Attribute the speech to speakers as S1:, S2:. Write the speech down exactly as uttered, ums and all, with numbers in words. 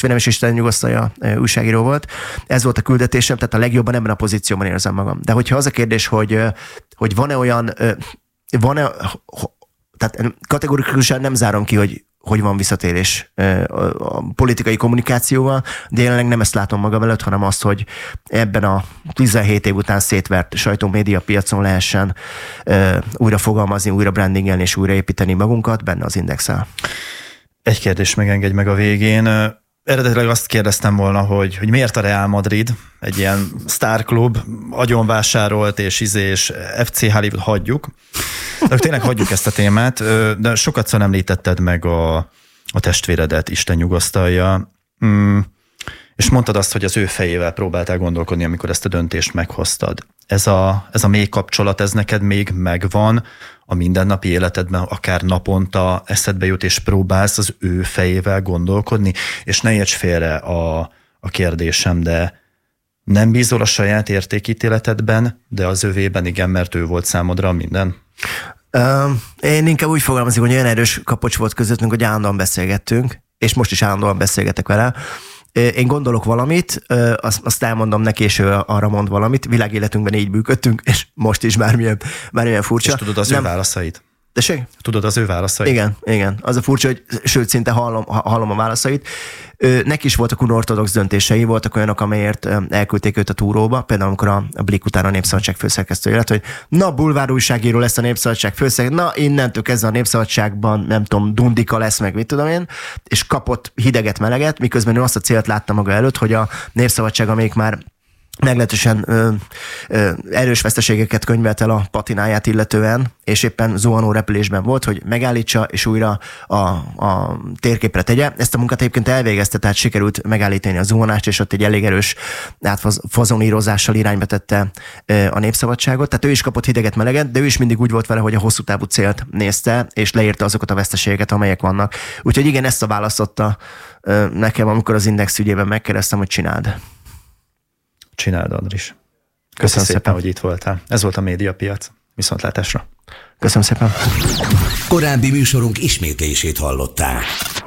S1: testvérem is Isten nyugosztalja újságíró volt. Ez volt a küldetésem, tehát a legjobban ebben a pozícióban érzem magam. De hogyha az a kérdés, hogy, hogy van-e olyan, van-e, tehát kategorikusan nem zárom ki, hogy hogy van visszatérés a politikai kommunikációval, de jelenleg nem ezt látom magam előtt, hanem azt, hogy ebben a tizenhét év után szétvert sajtó-média piacon lehessen újra fogalmazni, újra brandingelni és újraépíteni magunkat benne az Indexel.
S2: Egy kérdés megengedj meg a végén. Eredetileg azt kérdeztem volna, hogy, hogy miért a Real Madrid, egy ilyen sztárklub, agyonvásárolt és izés ef cé Hollywood, hagyjuk. De tényleg hagyjuk ezt a témát, de sokat szó említetted meg a, a testvéredet, Isten nyugosztalja, mm, és mondtad azt, hogy az ő fejével próbáltál gondolkodni, amikor ezt a döntést meghoztad. Ez a, ez a mély kapcsolat, ez neked még megvan a mindennapi életedben, akár naponta eszedbe jut, és próbálsz az ő fejével gondolkodni, és ne érts félre a, a kérdésem, de nem bízol a saját értékítéletedben, de az övében igen, mert ő volt számodra minden?
S1: Uh, én inkább úgy fogalmazom, hogy olyan erős kapocs volt közöttünk, hogy állandóan beszélgettünk, és most is állandóan beszélgetek vele. Én gondolok valamit, azt elmondom neki, és ő arra mond valamit. Világéletünkben így működtünk, és most is bármilyen, bármilyen furcsa.
S2: És tudod az Nem... ő válaszait?
S1: Tessék?
S2: Tudod az ő válaszait?
S1: Igen, igen. Az a furcsa, hogy sőt, szinte hallom, hallom a válaszait. Neki is voltak unortodox döntései, voltak olyanok, amelyért elküldték őt a túróba, például amikor a Blik után a Népszabadság főszerkesztője lett, hogy na, bulvár újságíró lesz a Népszabadság főszerkesztő, na, innentől kezdve a Népszabadságban, nem tudom, dundika lesz, meg mit tudom én, és kapott hideget, meleget, miközben ő azt a célt látta maga előtt, hogy a Népszabadság, amelyik már meglehetősen ö, ö, erős veszteségeket könyvelt el a patináját illetően, és éppen zuhanó repülésben volt, hogy megállítsa, és újra a, a térképre tegye. Ezt a munkát egyébként elvégezte, tehát sikerült megállítani a zuhanást, és ott egy elég erős átfazonírozással irányba tette a Népszabadságot. Tehát ő is kapott hideget, meleget, de ő is mindig úgy volt vele, hogy a hosszú távú célt nézte, és leírta azokat a veszteségeket, amelyek vannak. Úgyhogy igen, ezt a választotta nekem, amikor az Index ügyében megkérdeztem, hogy csináld.
S2: Csináld, Andris. Köszönöm,
S1: Köszönöm
S2: szépen,
S1: szépen,
S2: hogy itt voltál. Ez volt a Médiapiac. Viszontlátásra.
S1: Köszönöm szépen.
S3: Korábbi műsorunk ismétlését hallották.